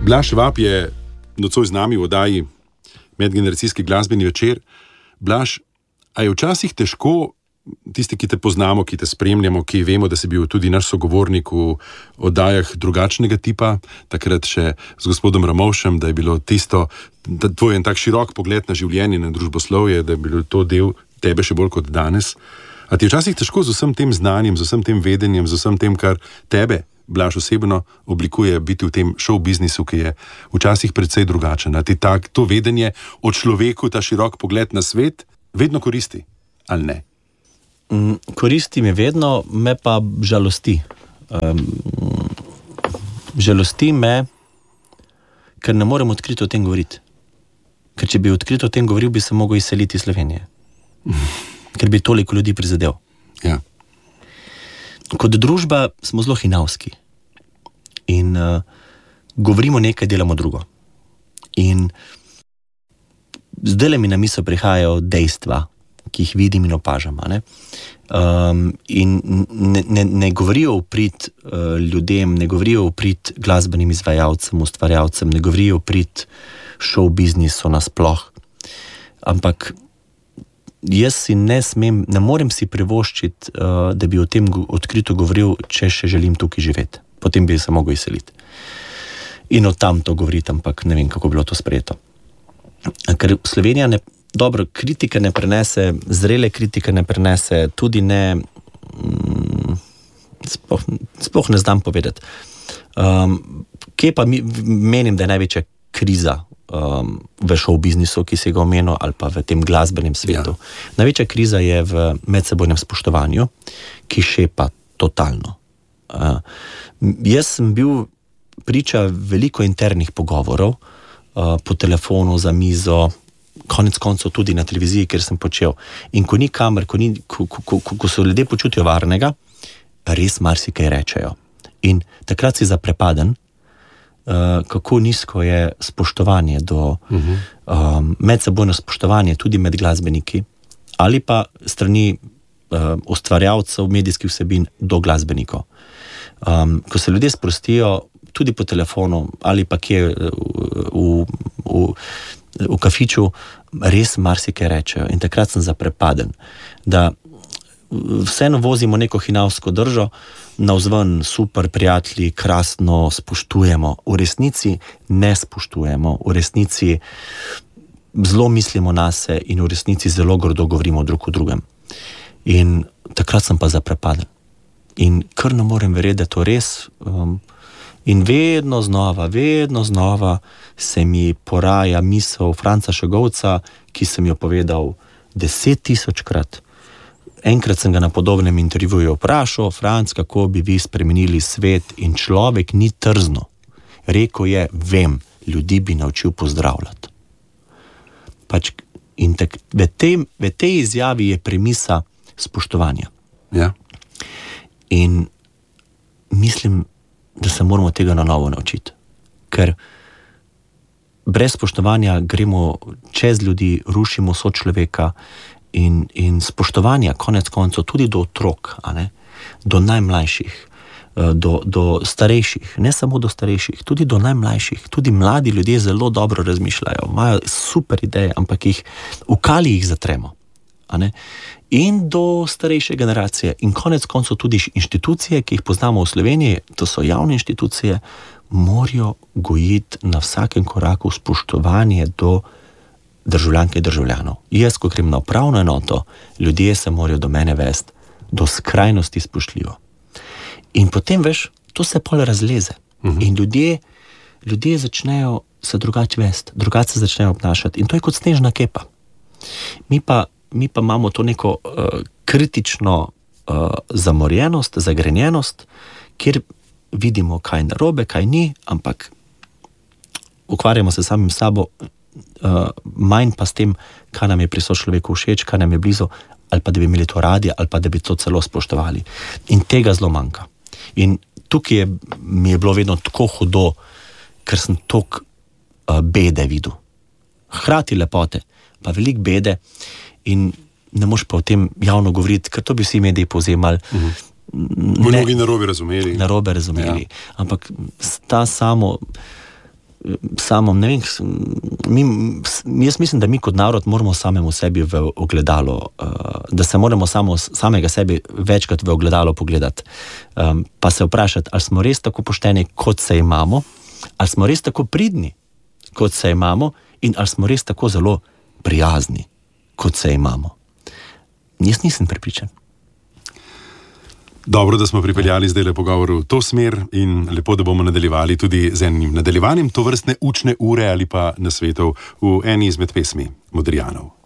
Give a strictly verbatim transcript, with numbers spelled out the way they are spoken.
Blaž Vap je nocoj z nami v oddaji Medgeneracijski glasbeni večer. Blaž, a je včasih težko, tisti, ki te poznamo, ki te spremljamo, ki vemo, da si bil tudi naš sogovornik v oddajah drugačnega tipa, takrat še z gospodom Ramovšem, da je bilo tisto, da tvoj en tak širok pogled na življenje, na družboslovje, da je bilo to del tebe še bolj kot danes. A ti je včasih težko z vsem tem znanjem, z vsem tem vedenjem, z vsem tem, kar tebe, Blaž, osebno oblikuje biti v tem show biznisu, ki je včasih precej drugačen. A ti tak, to vedenje o človeku, ta širok pogled na svet, vedno koristi, ali ne? Mm, koristi mi vedno, me pa žalosti. Um, žalosti me, ker ne morem odkrito o tem govoriti. Ker če bi odkrito o tem govoril, bi se mogel izseliti iz Slovenije. Ker bi toliko ljudi prizadel. Ja. Kot družba smo zelo hinavski in uh, govorimo nekaj, delamo drugo. In zdaj mi na misel prihajajo dejstva, ki jih vidim in opažam. Ne? Um, in ne, ne, ne govorijo v prid uh, ljudem, ne govorijo v prid glasbenim izvajalcem, ustvarjalcem, ne govorijo v prid show biznisu nasploh. Ampak jaz si ne smem, ne morem si privoščiti, uh, da bi o tem go- odkrito govoril, če še želim tukaj živeti. Potem bi se mogel izseliti. In od tam to govoriti, ampak ne vem, kako bi bilo to sprejeto. Ker Slovenija ne, dobro, kritika ne prenese, zrele kritike ne prenese, tudi ne, mm, sploh, sploh ne znam povedati. Um, kje pa mi, menim, da je največja kriza Um, v show biznisu, ki si ga omenil, ali pa v tem glasbenem svetu. Ja. Največja kriza je v medsebojnem spoštovanju, ki šepa totalno. Uh, jaz sem bil priča veliko internih pogovorov uh, po telefonu, za mizo, konec koncev tudi na televiziji, kjer sem počel. In ko ni kamer, ko, ni, ko, ko, ko, ko se ljudje počutijo varnega, res marsikaj rečejo. In takrat si zaprepaden, Uh, kako nizko je spoštovanje do uh-huh. um, medsebojno spoštovanje tudi med glasbeniki ali pa strani uh, ustvarjalcev medijskih vsebin do glasbenikov. Um, ko se ljudje sprostijo tudi po telefonu ali pa kje v, v, v, v kafiču, res marsikaj rečejo. In takrat sem zaprepaden, da vseeno vozimo neko hinavsko držo, navzven super prijatelji, krasno spoštujemo, v resnici ne spoštujemo, v resnici zelo mislimo nase in v resnici zelo grdo govorimo drug o drugem. In takrat sem pa zaprepaden. In kar ne morem verjeti, da je to res. Um, in vedno znova, vedno znova se mi poraja misel Franca Šegovca, ki sem jo povedal deset tisočkrat. Enkrat sem ga na podobnem intervjuju vprašal, Franc, kako bi vi spremenili svet, in človek ni trzno. Rekel je, vem, ljudi bi naučil pozdravljati. Pač, in tak, v, tej, v tej izjavi je premisa spoštovanja. Ja. In mislim, da se moramo tega na novo naučiti. Ker brez spoštovanja gremo čez ljudi, rušimo sočloveka. In, in spoštovanja, konec koncev, tudi do otrok, a ne? Do najmlajših, do, do starejših, ne samo do starejših, tudi do najmlajših. Tudi mladi ljudje zelo dobro razmišljajo, imajo super ideje, ampak jih v kali jih zatremo. A ne? In do starejše generacije. In konec koncev tudi inštitucije, ki jih poznamo v Sloveniji, to so javne inštitucije, morajo gojiti na vsakem koraku spoštovanje do državljanke in državljanov. Jaz, ko grem na upravno enoto, ljudje se morajo do mene vesti do skrajnosti spoštljivo. In potem, veš, to se pol razleze. Uh-huh. In ljudje, ljudje začnejo se drugače vesti, drugače se začnejo obnašati. In to je kot snežna kepa. Mi pa, mi pa imamo to neko uh, kritično uh, zamorjenost, zagrenjenost, kjer vidimo, kaj je narobe, kaj ni, ampak ukvarjamo se samim sabo, Uh, manj pa s tem, kaj nam je pri sočloveku všeč, kaj nam je blizu, ali pa da bi imeli to radi, ali pa da bi to celo spoštovali. In tega zelo manjka. In tukaj je, mi je bilo vedno tako hudo, ker sem toliko uh, bede videl. Hkrati lepote, pa veliko bede, in ne moš pa o tem javno govoriti, ker to bi vsi mediji povzemali. Uh-huh. Mnogi narobe razumeli. Narobe razumeli. Ja. Ampak ta samo samo, ne vem, mi, jaz mislim, da mi kot narod moramo samemu sebi v ogledalo, da se moramo samo, samega sebi večkrat v ogledalo pogledati, pa se vprašati, ali smo res tako pošteni, kot se imamo, ali smo res tako pridni, kot se imamo, in ali smo res tako zelo prijazni, kot se imamo. Jaz nisem prepričan. Dobro, da smo pripeljali zdaj le pogovor v to smer in lepo, da bomo nadaljevali tudi z enim nadaljevanjem tovrstne učne ure ali pa nasvetov v eni izmed pesmi Modrijanov.